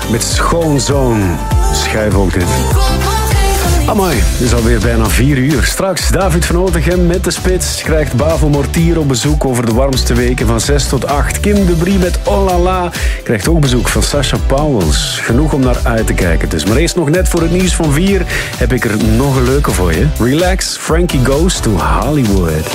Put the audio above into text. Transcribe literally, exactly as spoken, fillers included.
met Schoonzoon. Schijf ook dit. Amai, het is alweer bijna vier uur. Straks David van Otegem met de Spits. Krijgt Bavo Mortier op bezoek over de warmste weken van zes tot acht. Kim de Brie met Oh La La krijgt ook bezoek van Sasha Pauwels. Genoeg om naar uit te kijken dus. Maar eerst nog net voor het nieuws van vier heb ik er nog een leuke voor je. Relax, Frankie Goes to Hollywood.